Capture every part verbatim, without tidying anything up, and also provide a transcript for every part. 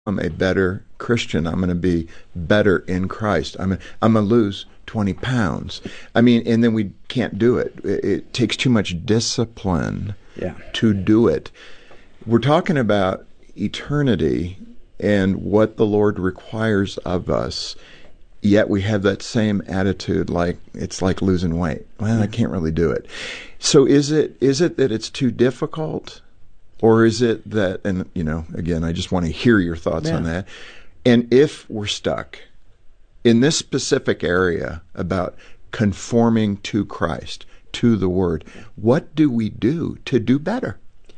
I'm a better Christian. I'm going to be better in Christ. I'm I'm going to lose twenty pounds. I mean, and then we can't do it. It, it takes too much discipline yeah. to do it. We're talking about eternity and what the Lord requires of us, yet we have that same attitude, like it's like losing weight. Well, I can't really do it. So is it is it that it's too difficult? Or is it that, and you know, again, I just want to hear your thoughts yeah. on that. And if we're stuck in this specific area about conforming to Christ, to the Word, what do we do to do better?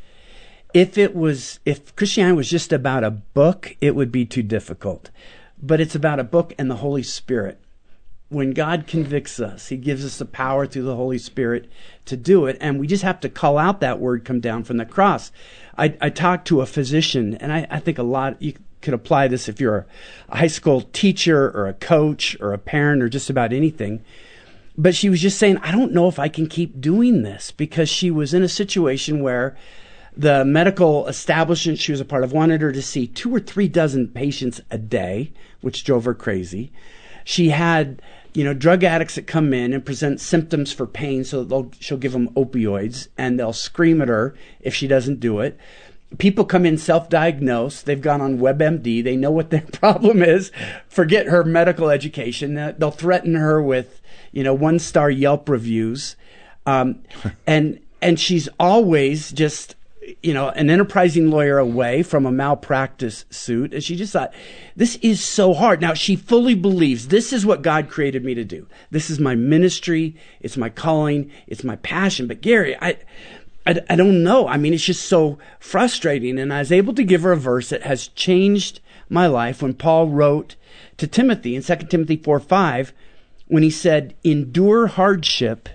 If it was, if Christianity was just about a book, it would be too difficult. But it's about a book and the Holy Spirit. When God convicts us, He gives us the power through the Holy Spirit to do it, and we just have to call out that word come down from the cross. I, I talked to a physician, and I, I think a lot, you could apply this if you're a, a high school teacher or a coach or a parent or just about anything. But she was just saying, I don't know if I can keep doing this, because she was in a situation where the medical establishment she was a part of wanted her to see two or three dozen patients a day, which drove her crazy. She had, you know, drug addicts that come in and present symptoms for pain, so they'll, she'll give them opioids, and they'll scream at her if she doesn't do it. People come in self-diagnosed. They've gone on WebMD. They know what their problem is. Forget her medical education. They'll threaten her with, you know, one-star Yelp reviews. Um, and and she's always just, you know, an enterprising lawyer away from a malpractice suit. And she just thought, this is so hard. Now, she fully believes this is what God created me to do. This is my ministry. It's my calling. It's my passion. But Gary, I, I, I don't know. I mean, it's just so frustrating. And I was able to give her a verse that has changed my life when Paul wrote to Timothy in Second Timothy four five, when he said, endure hardship,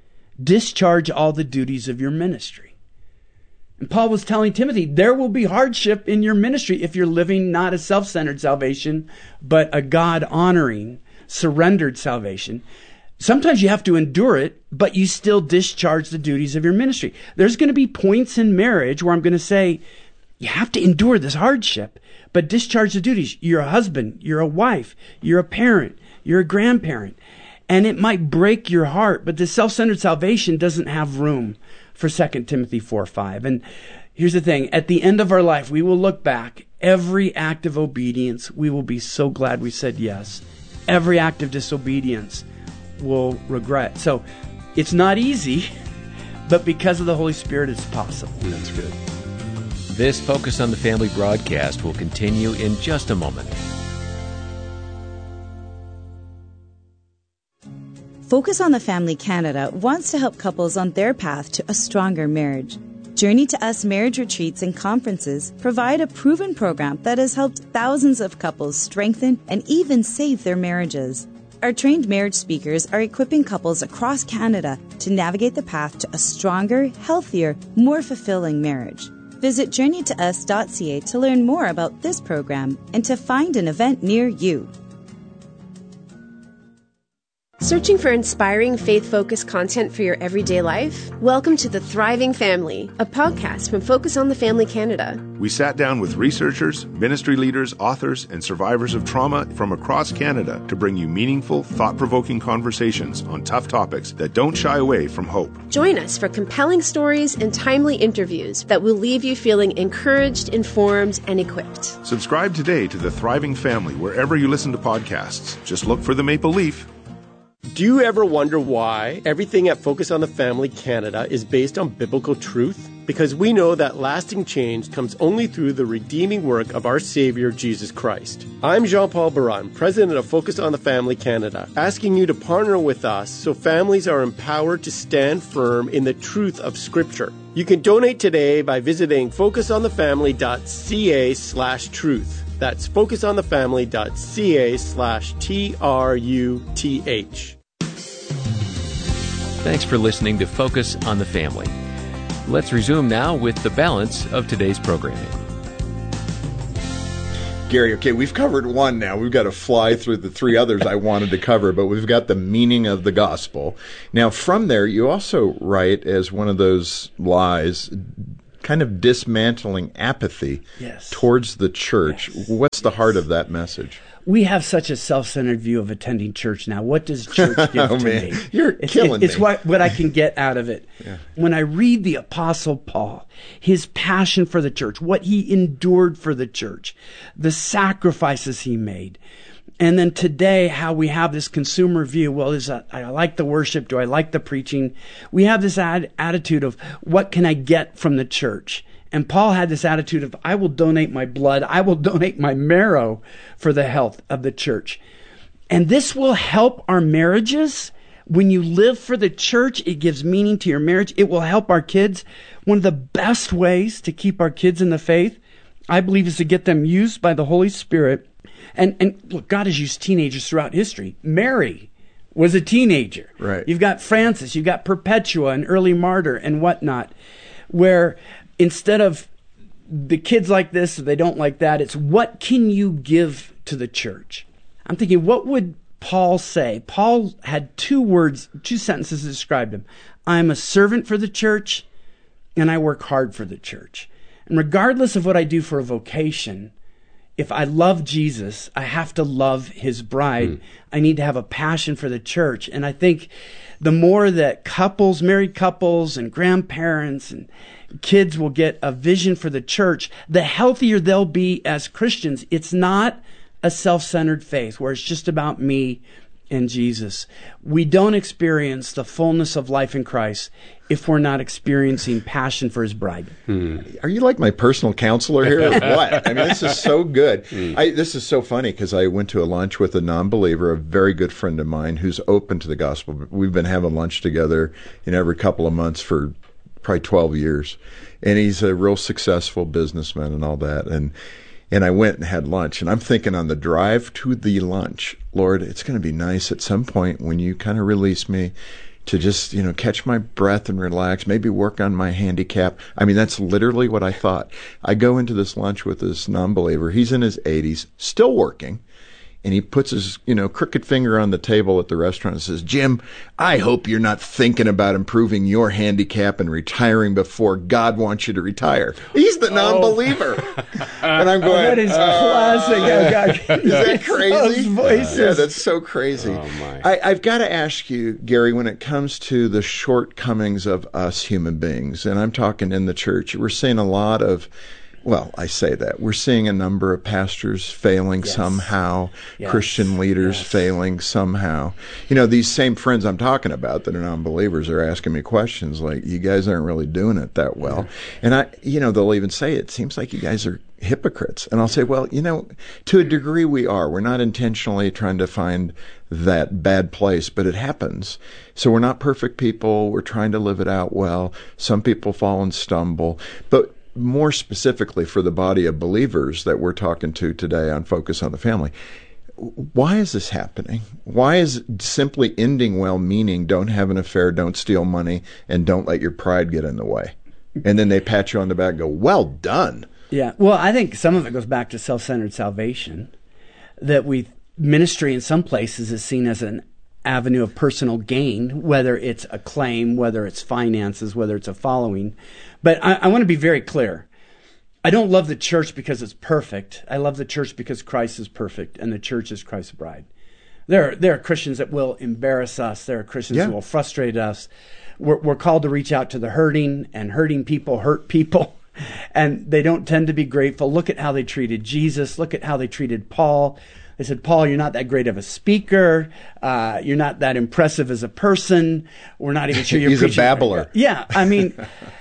discharge all the duties of your ministry. And Paul was telling Timothy, there will be hardship in your ministry if you're living not a self-centered salvation, but a God-honoring, surrendered salvation. Sometimes you have to endure it, but you still discharge the duties of your ministry. There's going to be points in marriage where I'm going to say, you have to endure this hardship, but discharge the duties. You're a husband, you're a wife, you're a parent, you're a grandparent. And it might break your heart, but the self-centered salvation doesn't have room for Second Timothy four five. And here's the thing. At the end of our life, we will look back. Every act of obedience, we will be so glad we said yes. Every act of disobedience, we'll regret. So it's not easy, but because of the Holy Spirit, it's possible. That's good. This Focus on the Family broadcast will continue in just a moment. Focus on the Family Canada wants to help couples on their path to a stronger marriage. Journey to Us marriage retreats and conferences provide a proven program that has helped thousands of couples strengthen and even save their marriages. Our trained marriage speakers are equipping couples across Canada to navigate the path to a stronger, healthier, more fulfilling marriage. Visit journey to us dot c a to learn more about this program and to find an event near you. Searching for inspiring, faith-focused content for your everyday life? Welcome to The Thriving Family, a podcast from Focus on the Family Canada. We sat down with researchers, ministry leaders, authors, and survivors of trauma from across Canada to bring you meaningful, thought-provoking conversations on tough topics that don't shy away from hope. Join us for compelling stories and timely interviews that will leave you feeling encouraged, informed, and equipped. Subscribe today to The Thriving Family wherever you listen to podcasts. Just look for the maple leaf. Do you ever wonder why everything at Focus on the Family Canada is based on biblical truth? Because we know that lasting change comes only through the redeeming work of our Savior, Jesus Christ. I'm Jean-Paul Baran, President of Focus on the Family Canada, asking you to partner with us so families are empowered to stand firm in the truth of Scripture. You can donate today by visiting focus on the family dot c a slash truth. That's focus on the family dot c a slash T R U T H. Thanks for listening to Focus on the Family. Let's resume now with the balance of today's programming. Gary, okay, we've covered one now. We've got to fly through the three others I wanted to cover, but we've got the meaning of the gospel. Now, from there, you also write as one of those lies, kind of dismantling apathy yes. towards the church. Yes. What's the yes. heart of that message? We have such a self-centered view of attending church now. What does church give oh, to man. me? You're it's, killing it, It's me. what, what I can get out of it. Yeah. When I read the Apostle Paul, his passion for the church, what he endured for the church, the sacrifices he made, and then today how we have this consumer view, well, is that, I like the worship, do I like the preaching? We have this ad, attitude of what can I get from the church? And Paul had this attitude of, I will donate my blood, I will donate my marrow for the health of the church. And this will help our marriages. When you live for the church, it gives meaning to your marriage. It will help our kids. One of the best ways to keep our kids in the faith, I believe, is to get them used by the Holy Spirit. And, and look, God has used teenagers throughout history. Mary was a teenager. Right. You've got Francis, you've got Perpetua, an early martyr, and whatnot, where instead of the kids like this, or they don't like that, it's what can you give to the church? I'm thinking, what would Paul say? Paul had two words, two sentences that described him. I'm a servant for the church, and I work hard for the church. And regardless of what I do for a vocation, if I love Jesus, I have to love his bride. Mm. I need to have a passion for the church. And I think the more that couples, married couples and grandparents and kids will get a vision for the church, the healthier they'll be as Christians. It's not a self-centered faith where it's just about me and Jesus. We don't experience the fullness of life in Christ if we're not experiencing passion for his bride. Hmm. Are you like my personal counselor here or what? I mean, this is so good. Hmm. I, this is so funny because I went to a lunch with a non-believer, a very good friend of mine who's open to the gospel. We've been having lunch together in every couple of months for probably twelve years. And he's a real successful businessman and all that. And And I went and had lunch, and I'm thinking on the drive to the lunch, Lord, it's going to be nice at some point when you kind of release me to just, you know, catch my breath and relax, maybe work on my handicap. I mean, that's literally what I thought. I go into this lunch with this non-believer. He's in his eighties, still working. And he puts his, you know, crooked finger on the table at the restaurant and says, Jim, I hope you're not thinking about improving your handicap and retiring before God wants you to retire. He's the non-believer. Oh. And I'm going, oh, that is uh, classic. Oh, God. Is that crazy? Those voices. Yeah, that's so crazy. Oh, my. I, I've got to ask you, Gary, when it comes to the shortcomings of us human beings, and I'm talking in the church, we're seeing a lot of Well, I say that. We're seeing a number of pastors failing yes. somehow, yes. Christian leaders yes. failing somehow. You know, these same friends I'm talking about that are non-believers are asking me questions like, you guys aren't really doing it that well. Yeah. And, I, you know, they'll even say, it seems like you guys are hypocrites. And I'll say, well, you know, to a degree we are. We're not intentionally trying to find that bad place, but it happens. So we're not perfect people. We're trying to live it out well. Some people fall and stumble. But more specifically for the body of believers that we're talking to today on Focus on the Family, why is this happening? Why is simply ending well meaning don't have an affair, don't steal money, and don't let your pride get in the way? And then they pat you on the back and go, well done. Yeah. Well, I think some of it goes back to self-centered salvation, that we ministry in some places is seen as an avenue of personal gain, whether it's acclaim, whether it's finances, whether it's a following. But I, I want to be very clear. I don't love the church because it's perfect. I love the church because Christ is perfect, and the church is Christ's bride. There are, there are Christians that will embarrass us. There are Christians yeah. that will frustrate us. We're, we're called to reach out to the hurting, and hurting people hurt people. And they don't tend to be grateful. Look at how they treated Jesus. Look at how they treated Paul. They said, Paul, you're not that great of a speaker. Uh, you're not that impressive as a person. We're not even sure you're He's preaching. a babbler. Yeah, I mean,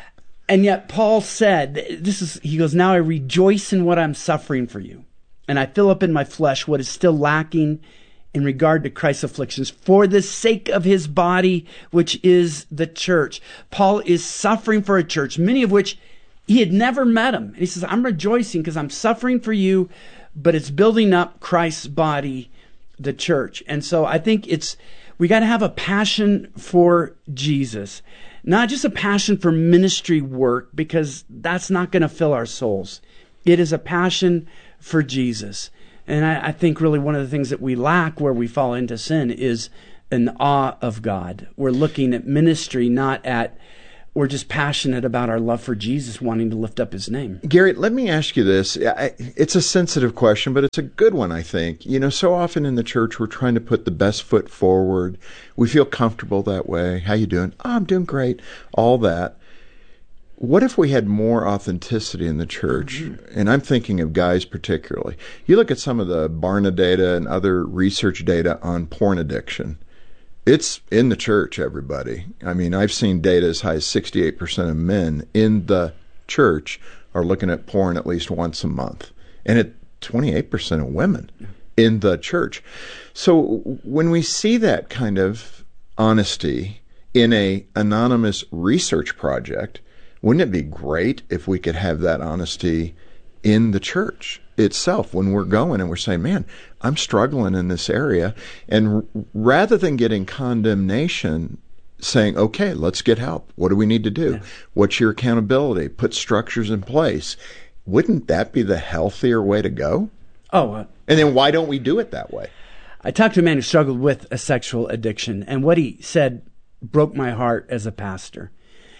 and yet Paul said, this is, he goes, now I rejoice in what I'm suffering for you. And I fill up in my flesh what is still lacking in regard to Christ's afflictions for the sake of his body, which is the church. Paul is suffering for a church, many of which he had never met him. And he says, I'm rejoicing because I'm suffering for you, but it's building up Christ's body, the church. And so I think it's, we got to have a passion for Jesus, not just a passion for ministry work, because that's not going to fill our souls. It is a passion for Jesus. And I, I think really one of the things that we lack where we fall into sin is an awe of God. We're looking at ministry, not at we're just passionate about our love for Jesus, wanting to lift up his name. Gary, let me ask you this. It's a sensitive question, but it's a good one, I think. You know, so often in the church, we're trying to put the best foot forward. We feel comfortable that way. How you doing? Oh, I'm doing great. All that. What if we had more authenticity in the church? Mm-hmm. And I'm thinking of guys particularly. You look at some of the Barna data and other research data on porn addiction. It's in the church, everybody. I mean, I've seen data as high as sixty-eight percent of men in the church are looking at porn at least once a month. And at twenty-eight percent of women in the church. So when we see that kind of honesty in a anonymous research project, wouldn't it be great if we could have that honesty in the church itself when we're going and we're saying, man, I'm struggling in this area. And r- rather than getting condemnation, saying, okay, let's get help. What do we need to do? Yeah. What's your accountability? Put structures in place. Wouldn't that be the healthier way to go? Oh, uh, and then why don't we do it that way? I talked to a man who struggled with a sexual addiction, and what he said broke my heart as a pastor.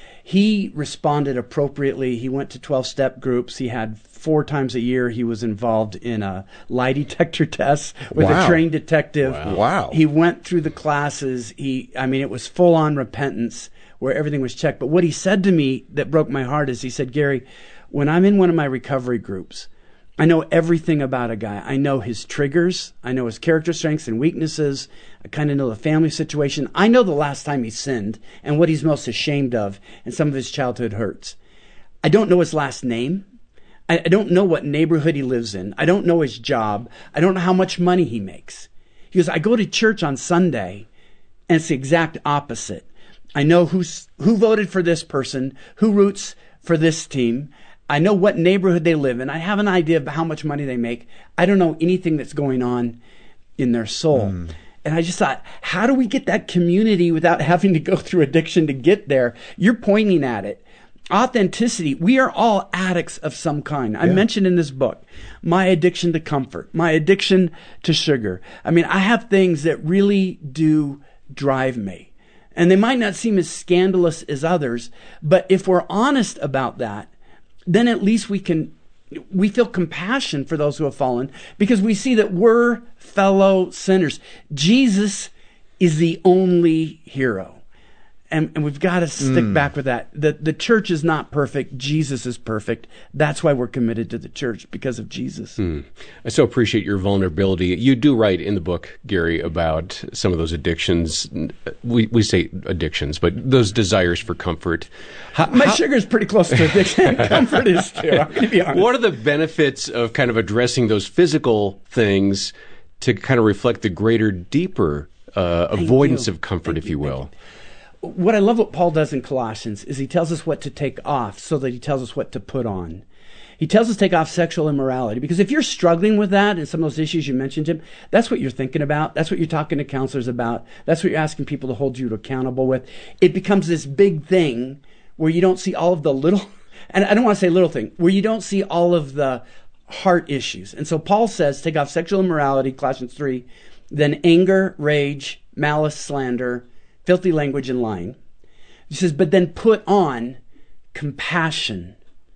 He responded appropriately. He went to twelve-step groups. He had four times a year he was involved in a lie detector test with wow. a trained detective. Wow. wow. He went through the classes. He, I mean, it was full-on repentance where everything was checked. But what he said to me that broke my heart is he said, Gary, when I'm in one of my recovery groups, I know everything about a guy. I know his triggers. I know his character strengths and weaknesses. I kind of know the family situation. I know the last time he sinned and what he's most ashamed of and some of his childhood hurts. I don't know his last name. I, I don't know what neighborhood he lives in. I don't know his job. I don't know how much money he makes. He goes, I go to church on Sunday and it's the exact opposite. I know who's, who voted for this person, who roots for this team. I know what neighborhood they live in. I have an idea of how much money they make. I don't know anything that's going on in their soul. Mm. And I just thought, how do we get that community without having to go through addiction to get there? You're pointing at it. Authenticity. We are all addicts of some kind. I yeah. mentioned in this book, my addiction to comfort, my addiction to sugar. I mean, I have things that really do drive me. And they might not seem as scandalous as others, but if we're honest about that, then at least we can, we feel compassion for those who have fallen because we see that we're fellow sinners. Jesus is the only hero. And, and we've got to stick mm. back with that. The, the church is not perfect. Jesus is perfect. That's why we're committed to the church, because of Jesus. Mm. I so appreciate your vulnerability. You do write in the book, Gary, about some of those addictions. We we say addictions, but those desires for comfort. How, My how, sugar is pretty close to addiction. Comfort is too, I'm going to be honest. What are the benefits of kind of addressing those physical things to kind of reflect the greater, deeper uh, avoidance of comfort, Thank if you, you will? What I love what Paul does in Colossians is he tells us what to take off so that he tells us what to put on. He tells us to take off sexual immorality because if you're struggling with that and some of those issues you mentioned, Jim, that's what you're thinking about. That's what you're talking to counselors about. That's what you're asking people to hold you accountable with. It becomes this big thing where you don't see all of the little, and I don't want to say little thing, where you don't see all of the heart issues. And so Paul says, take off sexual immorality, Colossians three, then anger, rage, malice, slander, filthy language, and lying. He says, but then put on compassion,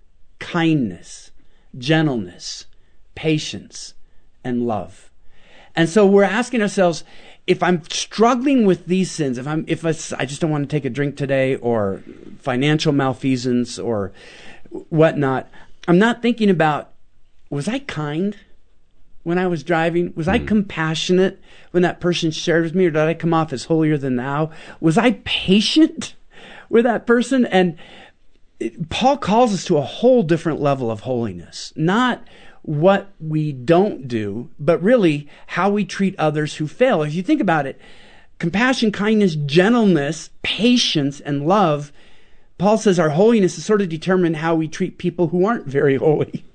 kindness, gentleness, patience, and love. And so we're asking ourselves, if I'm struggling with these sins, if I'm, if I, I just don't want to take a drink today, or financial malfeasance, or whatnot, I'm not thinking about, was I kind when I was driving? Was mm. I compassionate when that person shared with me, or did I come off as holier than thou? Was I patient with that person? And it, Paul calls us to a whole different level of holiness, not what we don't do, but really how we treat others who fail. If you think about it, compassion, kindness, gentleness, patience, and love, Paul says our holiness is sort of determined how we treat people who aren't very holy.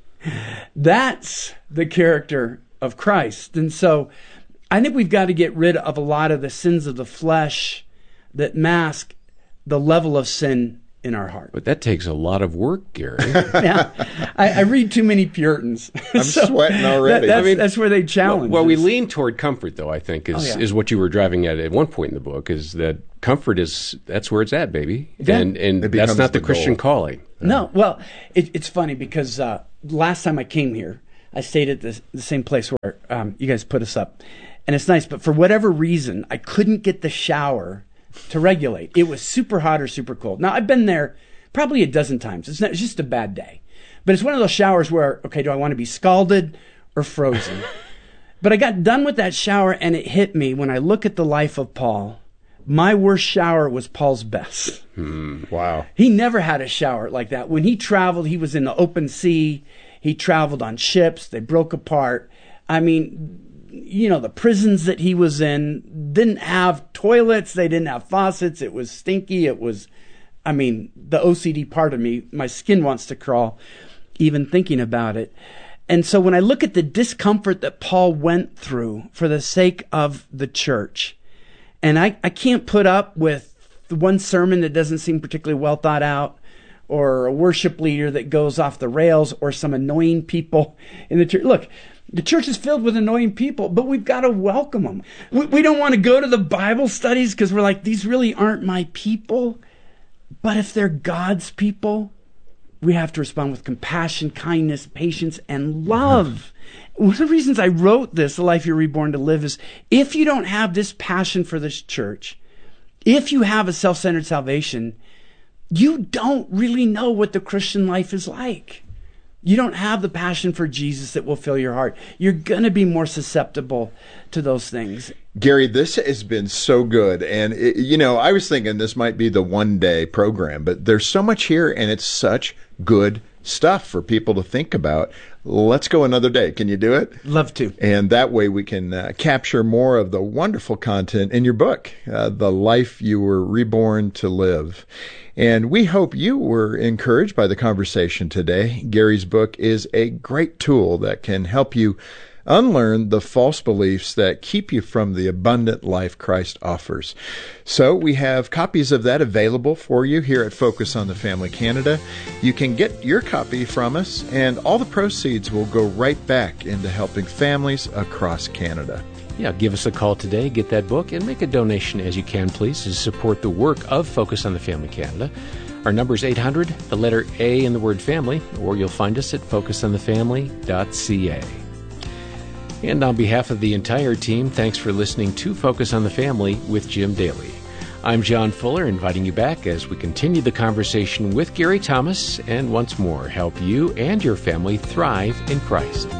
That's the character of Christ. And so I think we've got to get rid of a lot of the sins of the flesh that mask the level of sin in our heart. But that takes a lot of work, Gary. Yeah, I, I read too many Puritans. I'm sweating already. That, that's, I mean, that's where they challenge. Well, well we us. lean toward comfort, though, I think, is, Oh, yeah. is what you were driving at at one point in the book, is that comfort is, that's where it's at, baby. Yeah. And, and It that's becomes not the, the Christian goal. calling. No, well, it, it's funny because uh, last time I came here, I stayed at the, the same place where um, you guys put us up. And it's nice, but for whatever reason, I couldn't get the shower to regulate. It was super hot or super cold. Now, I've been there probably a dozen times. It's, not, it's just a bad day. But it's one of those showers where, okay, do I want to be scalded or frozen? But I got done with that shower, and it hit me when I look at the life of Paul. My worst shower was Paul's best. Hmm. Wow. He never had a shower like that. When he traveled, he was in the open sea. He traveled on ships. They broke apart. I mean, you know, the prisons that he was in didn't have toilets. They didn't have faucets. It was stinky. It was, I mean, the O C D part of me, my skin wants to crawl even thinking about it. And so when I look at the discomfort that Paul went through for the sake of the church, and I, I can't put up with the one sermon that doesn't seem particularly well thought out, or a worship leader that goes off the rails, or some annoying people in the church. Look, the church is filled with annoying people, but we've got to welcome them. We, we don't want to go to the Bible studies because we're like, these really aren't my people. But if they're God's people, we have to respond with compassion, kindness, patience, and love. One of the reasons I wrote this, The Life You're Reborn to Live, is if you don't have this passion for this church, if you have a self-centered salvation, you don't really know what the Christian life is like. You don't have the passion for Jesus that will fill your heart. You're going to be more susceptible to those things. Gary, this has been so good. And, it, you know, I was thinking this might be the one-day program, but there's so much here, and it's such good stuff for people to think about. Let's go another day. Can you do it? Love to. And that way we can uh, capture more of the wonderful content in your book, uh, The Life You Were Reborn to Live. And we hope you were encouraged by the conversation today. Gary's book is a great tool that can help you unlearn the false beliefs that keep you from the abundant life Christ offers. So we have copies of that available for you here at Focus on the Family Canada. You can get your copy from us, and all the proceeds will go right back into helping families across Canada. Yeah, give us a call today, get that book, and make a donation as you can, please, to support the work of Focus on the Family Canada. Our number is eight hundred, the letter A in the word family, or you'll find us at focus on the family dot c a. And on behalf of the entire team, thanks for listening to Focus on the Family with Jim Daly. I'm John Fuller, inviting you back as we continue the conversation with Gary Thomas and once more help you and your family thrive in Christ.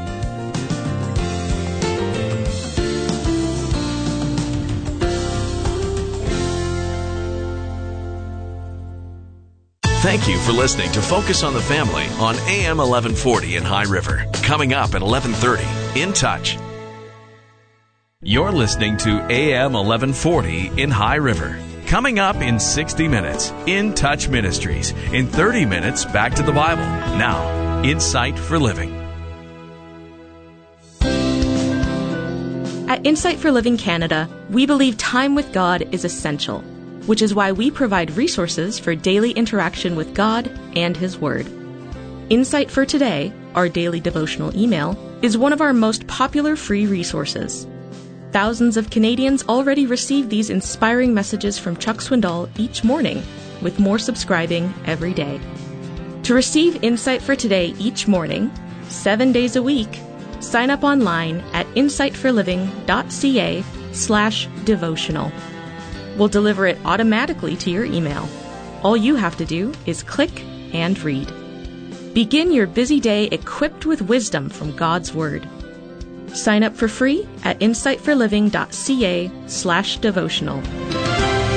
Thank you for listening to Focus on the Family on A M eleven forty in High River. Coming up at eleven thirty, In Touch. You're listening to A M eleven forty in High River. Coming up in sixty minutes, In Touch Ministries. In thirty minutes, back to the Bible. Now, Insight for Living. At Insight for Living Canada, we believe time with God is essential, which is why we provide resources for daily interaction with God and His Word. Insight for Today, our daily devotional email, is one of our most popular free resources. Thousands of Canadians already receive these inspiring messages from Chuck Swindoll each morning, with more subscribing every day. To receive Insight for Today each morning, seven days a week, sign up online at insight for living dot c a slash devotional. We'll deliver it automatically to your email. All you have to do is click and read. Begin your busy day equipped with wisdom from God's Word. Sign up for free at insight for living dot c a slash devotional.